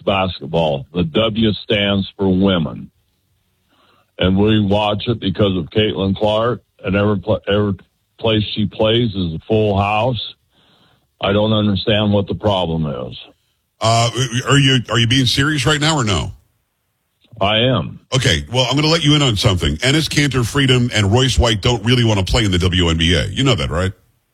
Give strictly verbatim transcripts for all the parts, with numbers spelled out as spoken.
basketball. The W stands for women. And we watch it because of Caitlin Clark, and every, every place she plays is a full house. I don't understand what the problem is. Uh, are you are you being serious right now or no? I am. Okay, well, I'm going to let you in on something. Enes Kanter, Freedom, and Royce White don't really want to play in the W N B A. You know that, right?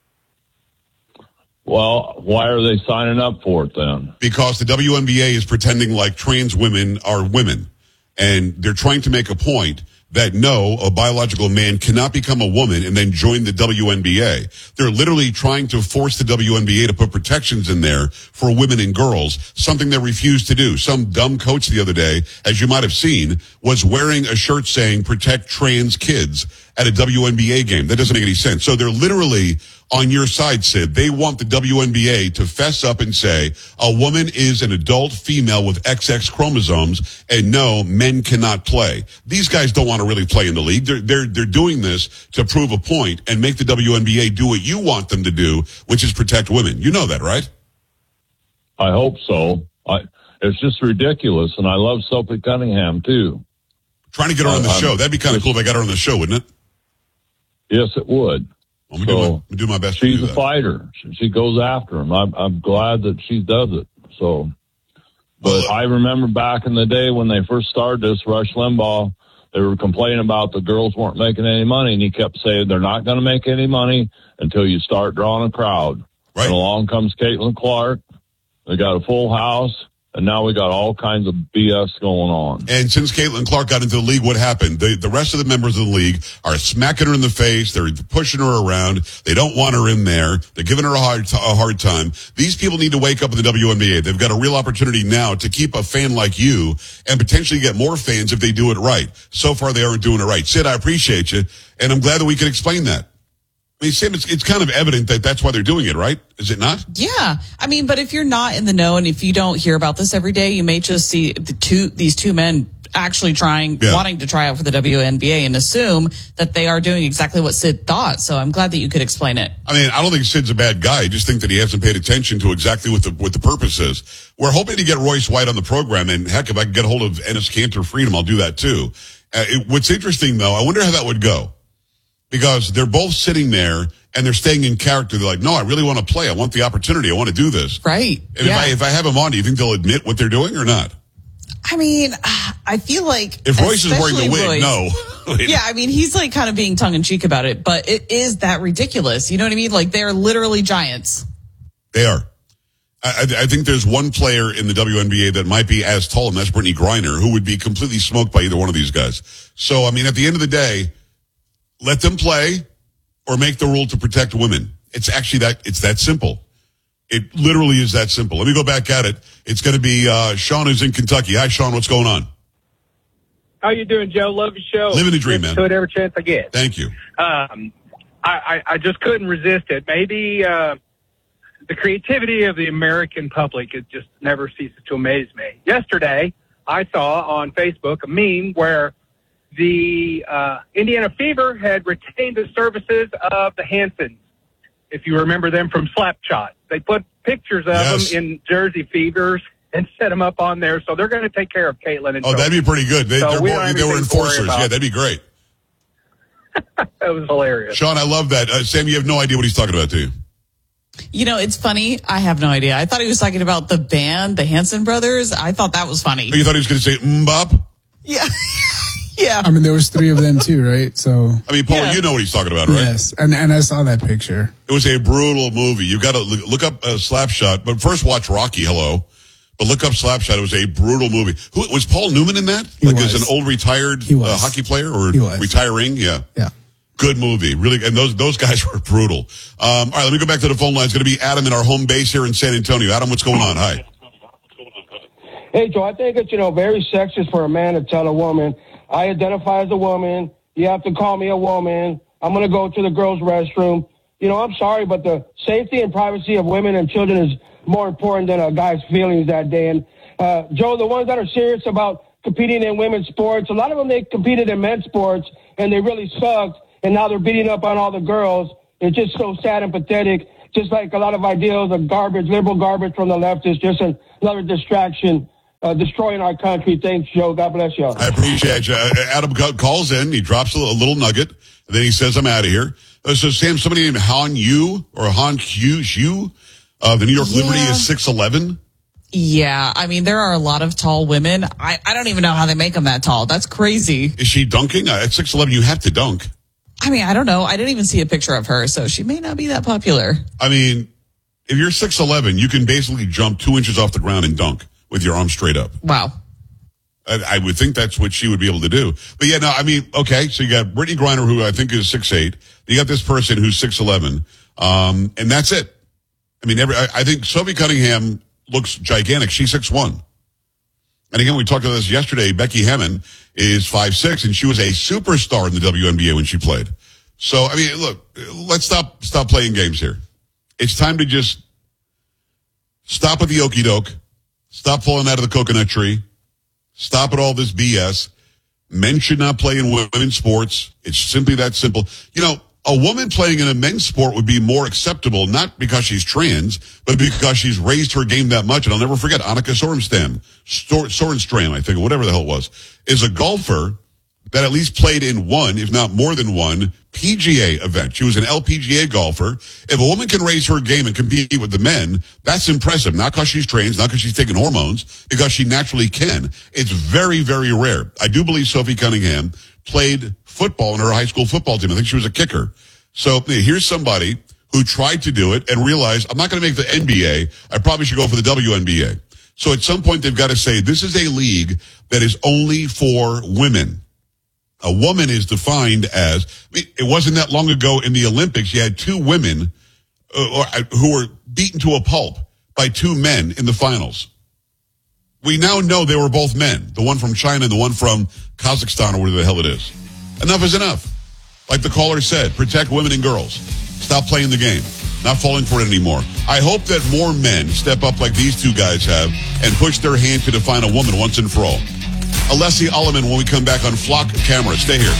Well, why are they signing up for it then? Because the W N B A is pretending like trans women are women. And they're trying to make a point that no, a biological man cannot become a woman and then join the W N B A. They're literally trying to force the W N B A to put protections in there for women and girls, something they refused to do. Some dumb coach the other day, as you might have seen, was wearing a shirt saying protect trans kids at a W N B A game. That doesn't make any sense. So they're literally on your side, Sid. They want the W N B A to fess up and say a woman is an adult female with X X chromosomes, and no, men cannot play. These guys don't want to really play in the league. They're they're they're doing this to prove a point and make the W N B A do what you want them to do, which is protect women. You know that, right? I hope so. I, it's just ridiculous, and I love Sophie Cunningham too. Trying to get her on the uh, show. That'd be kind of cool if I got her on the show, wouldn't it? Yes, it would. I'm going so to do, do my best. She's to do a fighter. She goes after him. I'm, I'm glad that she does it. So, but well, I remember back in the day when they first started this, Rush Limbaugh, they were complaining about the girls weren't making any money, and he kept saying they're not going to make any money until you start drawing a crowd. Right. And along comes Caitlin Clark. They got a full house. And now we got all kinds of B S going on. And since Caitlin Clark got into the league, what happened? The, the rest of the members of the league are smacking her in the face. They're pushing her around. They don't want her in there. They're giving her a hard, t- a hard time. These people need to wake up in the W N B A. They've got a real opportunity now to keep a fan like you and potentially get more fans if they do it right. So far, they aren't doing it right. Sid, I appreciate you, and I'm glad that we can explain that. I mean, Sam, it's, it's kind of evident that that's why they're doing it, right? Is it not? Yeah. I mean, but if you're not in the know and if you don't hear about this every day, you may just see the two, these two men actually trying, yeah. wanting to try out for the W N B A and assume that they are doing exactly what Sid thought. So I'm glad that you could explain it. I mean, I don't think Sid's a bad guy. I just think that he hasn't paid attention to exactly what the, what the purpose is. We're hoping to get Royce White on the program. And heck, if I can get a hold of Enes Kanter Freedom, I'll do that too. Uh, it, what's interesting though, I wonder how that would go. Because they're both sitting there and they're staying in character. They're like, no, I really want to play. I want the opportunity. I want to do this. Right. And yeah. if I if I have them on, do you think they'll admit what they're doing or not? I mean, I feel like if Royce is wearing the wig, Royce, no. Yeah, I mean, he's like kind of being tongue in cheek about it, but it is that ridiculous. You know what I mean? Like they're literally giants. They are. I, I think there's one player in the W N B A that might be as tall, and that's Brittany Griner, who would be completely smoked by either one of these guys. So, I mean, at the end of the day, let them play or make the rule to protect women. It's actually that, it's that simple. It literally is that simple. Let me go back at it. It's going to be, uh, Sean who's in Kentucky. Hi, Sean. What's going on? How you doing, Joe? Love your show. Living the dream, man. To it every chance I get. Thank you. Um, I, I, I just couldn't resist it. Maybe, uh, the creativity of the American public, it just never ceases to amaze me. Yesterday, I saw on Facebook a meme where the uh, Indiana Fever had retained the services of the Hansons, if you remember them from Slapshot. They put pictures of yes. them in Jersey Fevers and set them up on there, so they're going to take care of Caitlin. And oh, that'd be pretty good. They, so we more, they were enforcers. Yeah, that'd be great. That was hilarious. Sean, I love that. Uh, Sam, you have no idea what he's talking about, do you? You know, it's funny. I have no idea. I thought he was talking about the band, the Hanson Brothers. I thought that was funny. Oh, you thought he was going to say mbop? Yeah. Yeah. I mean, there was three of them too, right? So. I mean, Paul, yeah. you know what he's talking about, right? Yes, and and I saw that picture. It was a brutal movie. You've got to look, look up uh, Slapshot, but first watch Rocky. Hello, but look up Slapshot. It was a brutal movie. Who was Paul Newman in that? He like was. as an old retired uh, hockey player or he was. retiring? Yeah. Yeah. Good movie, really, and those those guys were brutal. Um, all right, let me go back to the phone line. It's going to be Adam in our home base here in San Antonio. Adam, what's going on? Hi. Hey, Joe, I think it's, you know, very sexist for a man to tell a woman, I identify as a woman. You have to call me a woman. I'm going to go to the girls' restroom. You know, I'm sorry, but the safety and privacy of women and children is more important than a guy's feelings that day. And, uh, Joe, the ones that are serious about competing in women's sports, a lot of them, they competed in men's sports, and they really sucked, and now they're beating up on all the girls. It's just so sad and pathetic. Just like a lot of ideals of garbage, liberal garbage from the left is just another distraction. uh, destroying our country. Thanks, Joe. God bless you. I appreciate you. Uh, Adam calls in. He drops a little, a little nugget. And then he says, I'm out of here. Uh, so, Sam, somebody named Han Yu or Han Yu, uh, the New York Yeah. Liberty is six eleven. Yeah, I mean, there are a lot of tall women. I, I don't even know how they make them that tall. That's crazy. Is she dunking? Uh, at six eleven, you have to dunk. I mean, I don't know. I didn't even see a picture of her, so she may not be that popular. I mean, if you're six eleven, you can basically jump two inches off the ground and dunk with your arms straight up. Wow. I, I would think that's what she would be able to do. But yeah, no, I mean, okay, so you got Brittany Griner, who I think is six eight. You got this person who's six eleven. Um, and that's it. I mean, every, I, I think Sophie Cunningham looks gigantic. She's six one. And again, we talked about this yesterday. Becky Hammond is five six, and she was a superstar in the W N B A when she played. So, I mean, look, let's stop, stop playing games here. It's time to just stop with the okie doke. Stop falling out of the coconut tree. Stop at all this B S. Men should not play in women's sports. It's simply that simple. You know, a woman playing in a men's sport would be more acceptable, not because she's trans, but because she's raised her game that much. And I'll never forget, Annika Sorenstam, Stor- Sorenstam, I think, or whatever the hell it was, is a golfer that at least played in one, if not more than one, P G A event. She was an L P G A golfer. If a woman can raise her game and compete with the men, that's impressive. Not because she's trans, not because she's taking hormones, because she naturally can. It's very, very rare. I do believe Sophie Cunningham played football in her high school football team. I think she was a kicker. So here's somebody who tried to do it and realized, I'm not going to make the N B A. I probably should go for the W N B A. So at some point, they've got to say, this is a league that is only for women. A woman is defined as, I mean, it wasn't that long ago in the Olympics, you had two women uh, who were beaten to a pulp by two men in the finals. We now know they were both men, the one from China and the one from Kazakhstan or whatever the hell it is. Enough is enough. Like the caller said, protect women and girls. Stop playing the game. Not falling for it anymore. I hope that more men step up like these two guys have and push their hand to define a woman once and for all. Alessi Alleman when we come back on Flock Camera. Stay here.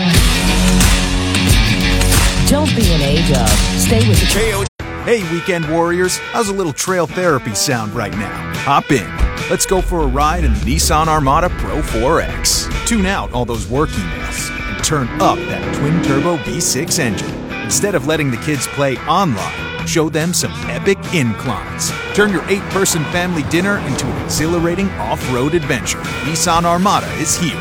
Don't be an A-dub. Stay with the K O. Hey, weekend warriors. How's a little trail therapy sound right now? Hop in. Let's go for a ride in the Nissan Armada Pro four X. Tune out all those work emails and turn up that twin-turbo V six engine. Instead of letting the kids play online, show them some epic inclines. Turn your eight-person family dinner into an exhilarating off-road adventure. Nissan Armada is here.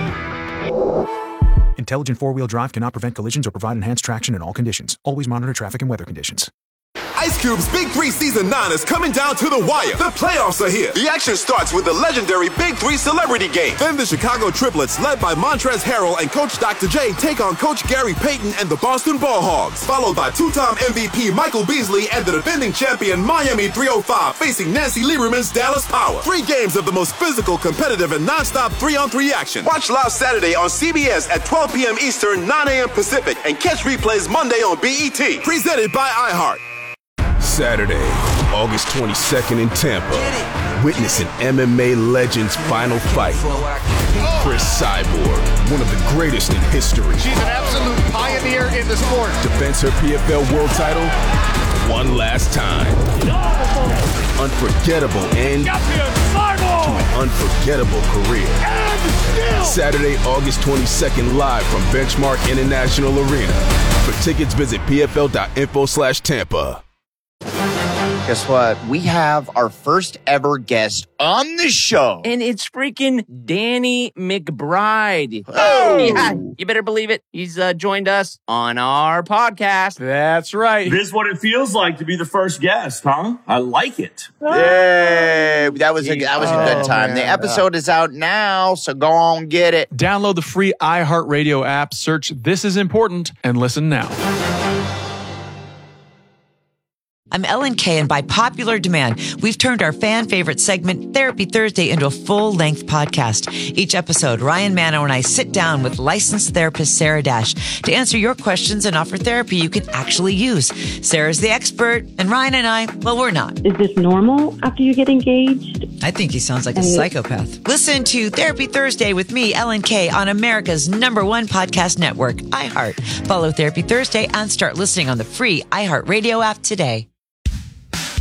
Intelligent four-wheel drive cannot prevent collisions or provide enhanced traction in all conditions. Always monitor traffic and weather conditions. Ice Cube's Big Three Season nine is coming down to the wire. The playoffs are here. The action starts with the legendary Big Three Celebrity Game. Then the Chicago Triplets, led by Montrezl Harrell and Coach Doctor J, take on Coach Gary Payton and the Boston Ball Hogs. Followed by two-time M V P Michael Beasley and the defending champion Miami three oh five facing Nancy Lieberman's Dallas Power. Three games of the most physical, competitive, and non-stop three-on-three action. Watch live Saturday on C B S at twelve p.m. Eastern, nine a.m. Pacific, and catch replays Monday on B E T. Presented by iHeart. Saturday, August twenty-second in Tampa. Witness an M M A legend's final fight. Chris Cyborg, one of the greatest in history. She's an absolute pioneer in the sport. Defends her P F L world title one last time. Unforgettable end to an unforgettable career. Saturday, August twenty-second, live from Benchmark International Arena. For tickets, visit pfl.info slash Tampa. Guess what? We have our first ever guest on the show. And it's freaking Danny McBride. Oh! Yeah, you better believe it. He's uh, joined us on our podcast. That's right. This is what it feels like to be the first guest, huh? I like it. Yay! That was a, that was a good time. Oh, the episode is out now, so go on, get it. Download the free iHeartRadio app, search This Is Important, and listen now. I'm Ellen Kay, and by popular demand, we've turned our fan favorite segment, Therapy Thursday, into a full-length podcast. Each episode, Ryan Mano and I sit down with licensed therapist Sarah Dash to answer your questions and offer therapy you can actually use. Sarah's the expert, and Ryan and I, well, we're not. Is this normal after you get engaged? I think he sounds like a psychopath. Listen to Therapy Thursday with me, Ellen Kay, on America's number one podcast network, iHeart. Follow Therapy Thursday and start listening on the free iHeartRadio app today.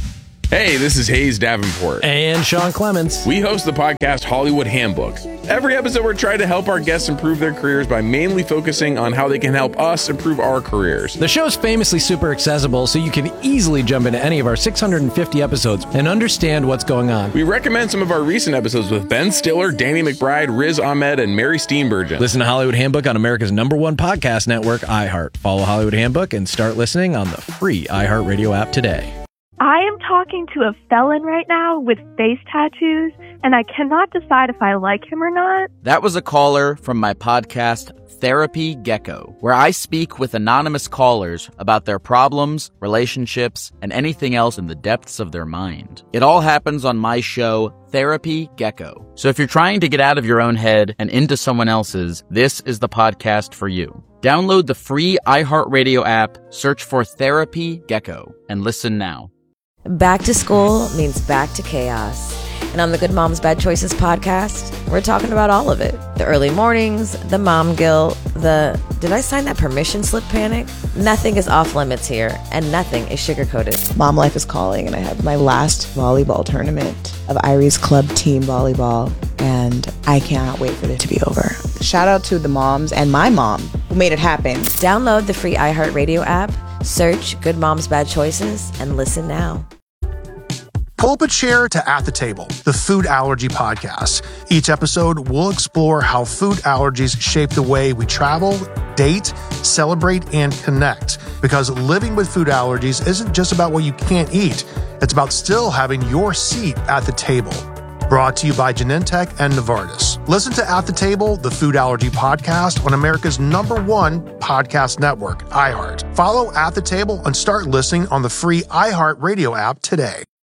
Hey, this is Hayes Davenport. And Sean Clements. We host the podcast Hollywood Handbook. Every episode, we're trying to help our guests improve their careers by mainly focusing on how they can help us improve our careers. The show's famously super accessible, so you can easily jump into any of our six hundred fifty episodes and understand what's going on. We recommend some of our recent episodes with Ben Stiller, Danny McBride, Riz Ahmed, and Mary Steenburgen. Listen to Hollywood Handbook on America's number one podcast network, iHeart. Follow Hollywood Handbook and start listening on the free iHeartRadio app today. I am talking to a felon right now with face tattoos, and I cannot decide if I like him or not. That was a caller from my podcast, Therapy Gecko, where I speak with anonymous callers about their problems, relationships, and anything else in the depths of their mind. It all happens on my show, Therapy Gecko. So if you're trying to get out of your own head and into someone else's, this is the podcast for you. Download the free iHeartRadio app, search for Therapy Gecko, and listen now. Back to school means back to chaos. And on the Good Moms Bad Choices podcast, we're talking about all of it. The early mornings, the mom guilt, the did I sign that permission slip panic? Nothing is off limits here, and nothing is sugar-coated. Mom life is calling, and I have my last volleyball tournament of Irie's club team volleyball, and I cannot wait for it to be over. Shout out to the moms and my mom who made it happen. Download the free iHeartRadio app, search Good Moms Bad Choices, and listen now. Pull up a chair to At the Table, the food allergy podcast. Each episode, we'll explore how food allergies shape the way we travel, date, celebrate, and connect. Because living with food allergies isn't just about what you can't eat. It's about still having your seat at the table. Brought to you by Genentech and Novartis. Listen to At the Table, the food allergy podcast on America's number one podcast network, iHeart. Follow At the Table and start listening on the free iHeartRadio app today.